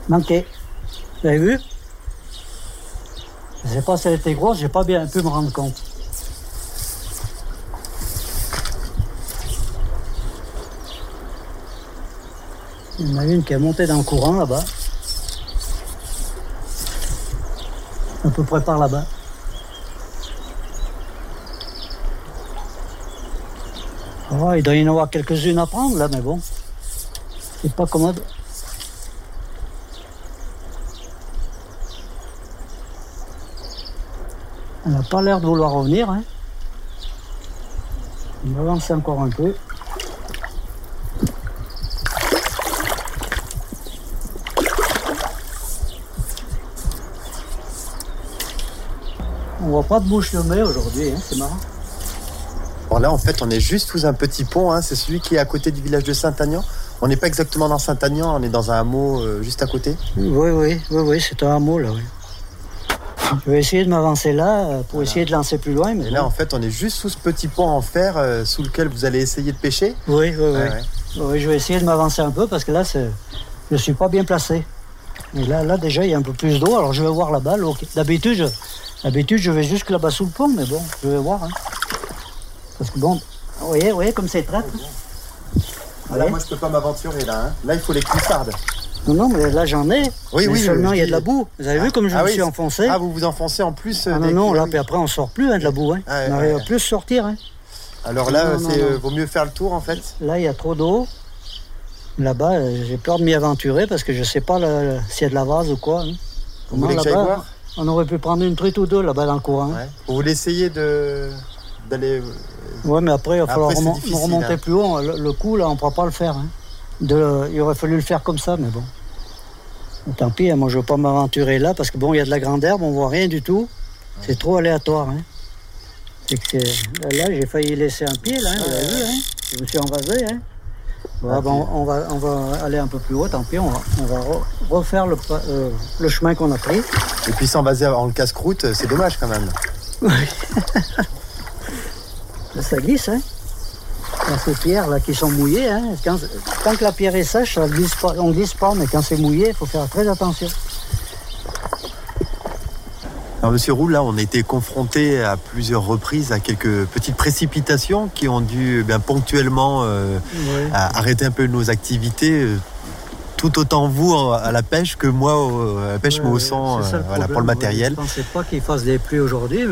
Manqué. Vous avez vu? Je ne sais pas si elle était grosse, j'ai pas bien pu me rendre compte. Il y en a une qui est montée dans le courant là-bas. À peu près par là-bas. Oh, il doit y en avoir quelques-unes à prendre là, mais bon. C'est pas commode. Elle n'a pas l'air de vouloir revenir. Hein. On va avancer encore un peu. On voit pas de bouche de mai aujourd'hui, hein, c'est marrant. Alors là, en fait, on est juste sous un petit pont. Hein, c'est celui qui est à côté du village de Saint-Agnan. On n'est pas exactement dans Saint-Agnan, on est dans un hameau juste à côté. Oui, c'est un hameau là. Oui. Je vais essayer de m'avancer là pour essayer de lancer plus loin. Mais et là, en fait, on est juste sous ce petit pont en fer sous lequel vous allez essayer de pêcher. Oui. Oui, je vais essayer de m'avancer un peu parce que là, je ne suis pas bien placé. Et là, déjà, il y a un peu plus d'eau. Alors, je vais voir là-bas l'eau. D'habitude, je vais jusque là-bas sous le pont, mais bon, je vais voir. Hein. Parce que bon, vous voyez comme c'est traître. Là, moi, je peux pas m'aventurer là. Hein. Là, il faut les cuissardes. Non, mais là, j'en ai. Oui, seulement, il y a de la boue. Vous avez vu comme je me suis enfoncé? Ah, vous vous enfoncez en plus non, là, puis après, on sort plus de la boue. Hein. On n'arrive plus à sortir. Hein. Alors là, vaut mieux faire le tour, en fait. Là, il y a trop d'eau. Là-bas, j'ai peur de m'y aventurer parce que je sais pas s'il y a de la vase ou quoi. Hein. Vous voulez que j'aille voir? On aurait pu prendre une truite ou deux là-bas dans le courant. Ouais. Vous voulez essayer d'aller... Oui, mais après, il va falloir remonter plus haut. Le coup, là, on ne pourra pas le faire. Hein. Il aurait fallu le faire comme ça, mais bon. Tant pis, hein, moi, je ne veux pas m'aventurer là parce que bon, il y a de la grande herbe, on ne voit rien du tout. Ouais. C'est trop aléatoire. Hein. Là, j'ai failli laisser un pied, là. Vous avez vu, hein. Je me suis envasé. Hein. Bon, on va aller un peu plus haut, tant pis, on va refaire le chemin qu'on a pris. Et puis s'envaser en le casse-croûte, c'est dommage quand même. Ça glisse, hein. Quand ces pierres là qui sont mouillées, hein, tant que la pierre est sèche, on ne glisse pas, mais quand c'est mouillé, il faut faire très attention. Alors, Monsieur Roux, là, on a été confronté à plusieurs reprises à quelques petites précipitations qui ont dû ponctuellement arrêter un peu nos activités. Tout autant vous à la pêche que moi à la pêche, mais au sang pour le matériel. Je ne pensais pas qu'il fasse des pluies aujourd'hui.